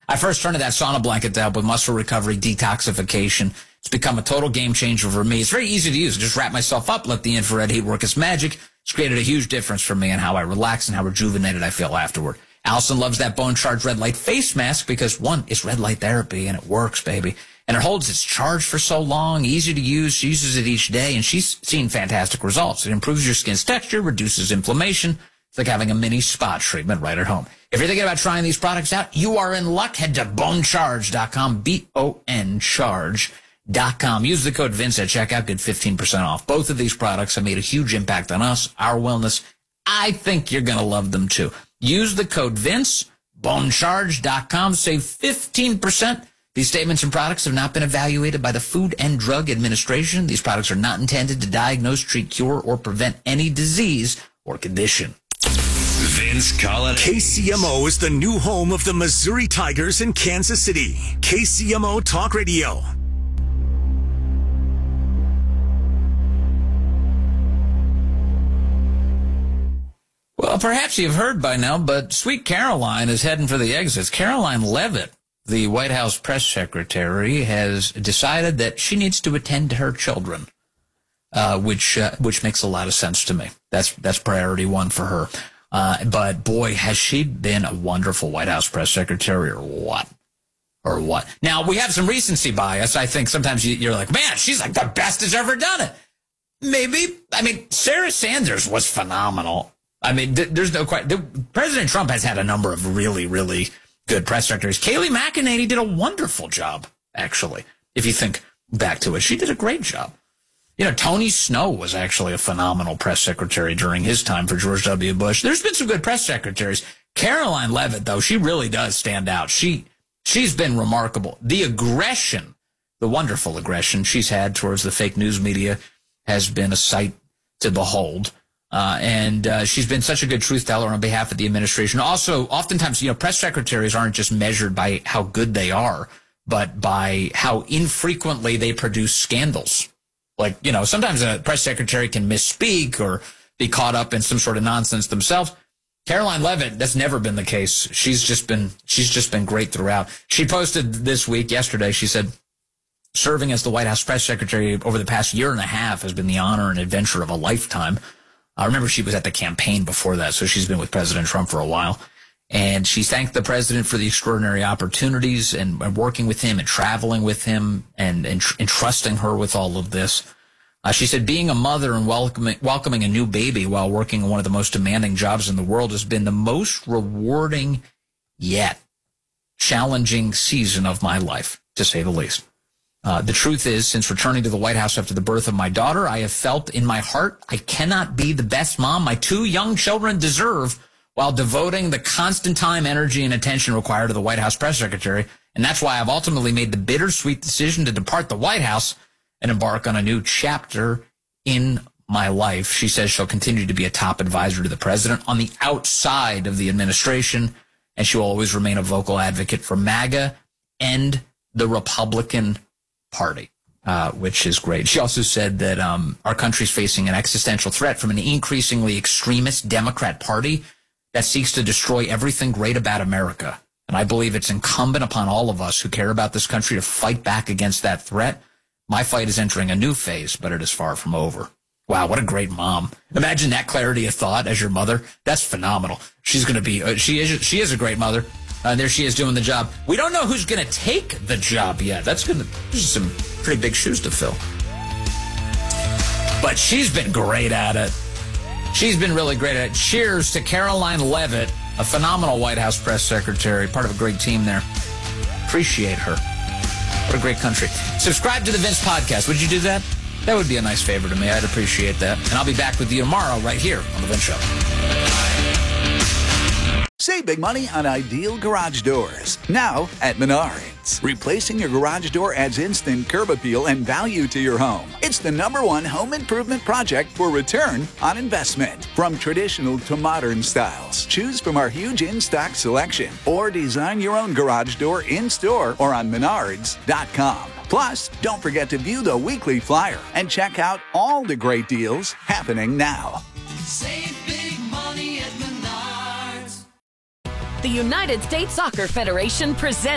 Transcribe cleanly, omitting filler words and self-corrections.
I first turned to that sauna blanket to help with muscle recovery, detoxification. It's become a total game changer for me. It's very easy to use. Just wrap myself up, let the infrared heat work its magic. It's created a huge difference for me in how I relax and how rejuvenated I feel afterward. Allison loves that Bone Charge red light face mask because, one, it's red light therapy and it works, baby. And it holds its charge for so long, easy to use. She uses it each day, and she's seen fantastic results. It improves your skin's texture, reduces inflammation. It's like having a mini spa treatment right at home. If you're thinking about trying these products out, you are in luck. Head to bonecharge.com, B-O-N charge.com. Use the code Vince at checkout, get 15% off. Both of these products have made a huge impact on us, our wellness. I think you're going to love them too. Use the code Vince, bonecharge.com, save 15%. These statements and products have not been evaluated by the Food and Drug Administration. These products are not intended to diagnose, treat, cure, or prevent any disease or condition. Vince Colladay. KCMO is the new home of the Missouri Tigers in Kansas City. KCMO Talk Radio. Well, perhaps you've heard by now, but Sweet Caroline is heading for the exits. Caroline Leavitt, the White House press secretary, has decided that she needs to attend to her children, which makes a lot of sense to me. That's priority one for her. But boy, has she been a wonderful White House press secretary or what? Or what? Now, we have some recency bias. I think sometimes you're like, man, she's like the best has ever done it. Maybe. I mean, Sarah Sanders was phenomenal. I mean, there's no question. President Trump has had a number of really, really good press secretaries. Kayleigh McEnany did a wonderful job, actually. If you think back to it, she did a great job. You know, Tony Snow was actually a phenomenal press secretary during his time for George W. Bush. There's been some good press secretaries. Caroline Leavitt, though, she really does stand out. She's been remarkable. The aggression, the wonderful aggression she's had towards the fake news media has been a sight to behold. And she's been such a good truth teller on behalf of the administration. Also, oftentimes, press secretaries aren't just measured by how good they are, but by how infrequently they produce scandals. Like, sometimes a press secretary can misspeak or be caught up in some sort of nonsense themselves. Caroline Leavitt, that's never been the case. She's just been great throughout. She posted this week, yesterday, she said, serving as the White House press secretary over the past year and a half has been the honor and adventure of a lifetime. I remember she was at the campaign before that, so she's been with President Trump for a while. And she thanked the president for the extraordinary opportunities and working with him and traveling with him and entrusting her with all of this. She said being a mother and welcoming a new baby while working on one of the most demanding jobs in the world has been the most rewarding yet challenging season of my life, to say the least. The truth is, since returning to the White House after the birth of my daughter, I have felt in my heart I cannot be the best mom my two young children deserve while devoting the constant time, energy, and attention required to the White House press secretary. And that's why I've ultimately made the bittersweet decision to depart the White House and embark on a new chapter in my life. She says she'll continue to be a top advisor to the president on the outside of the administration, and she will always remain a vocal advocate for MAGA and the Republican Party, which is great. She also said that our country's facing an existential threat from an increasingly extremist Democrat Party that seeks to destroy everything great about America. And I believe it's incumbent upon all of us who care about this country to fight back against that threat. My fight is entering a new phase, but it is far from over. Wow, what a great mom. Imagine that clarity of thought as your mother. That's phenomenal. She's going to be, she is a great mother. And there she is doing the job. We don't know who's going to take the job yet. There's some pretty big shoes to fill. But she's been great at it. She's been really great at it. Cheers to Caroline Leavitt, a phenomenal White House press secretary, part of a great team there. Appreciate her. What a great country. Subscribe to the Vince Podcast. Would you do that? That would be a nice favor to me. I'd appreciate that. And I'll be back with you tomorrow right here on The Vince Show. Save big money on ideal garage doors. Now at Menards. Replacing your garage door adds instant curb appeal and value to your home. It's the #1 home improvement project for return on investment. From traditional to modern styles, choose from our huge in-stock selection or design your own garage door in-store or on Menards.com. Plus, don't forget to view the weekly flyer and check out all the great deals happening now. Save big money at Menards. The United States Soccer Federation presents